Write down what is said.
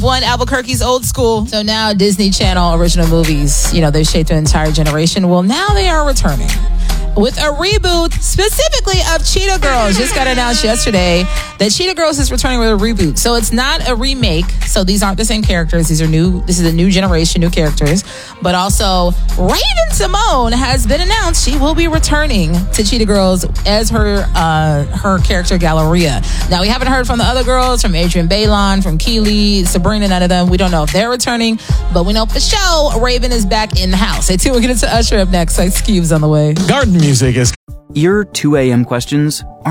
One, Albuquerque's old school. So now Disney Channel original movies, they've shaped an entire generation. Well, now they are returning with a reboot specifically of Cheetah Girls. Just got announced yesterday that Cheetah Girls is returning with a reboot. So it's not a remake. So these aren't the same characters. These are new. This is a new generation, new characters. But also, Raven Simone has been announced. She will be returning to Cheetah Girls as her character Galleria. Now, we haven't heard from the other girls, from Adrienne Bailon, from Keely, Sabrina, none of them. We don't know if they're returning, but we know for sure Raven is back in the house. Stay tuned. We'll get into Usher up next. Ice Cube's on the way. Garden music is... Your 2 a.m. questions